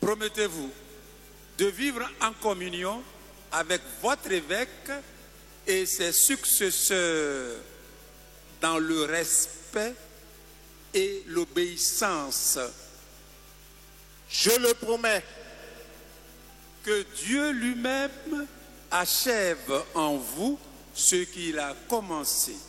Promettez-vous de vivre en communion avec votre évêque et ses successeurs dans le respect et l'obéissance. Je le promets. Que Dieu lui-même achève en vous ce qu'il a commencé.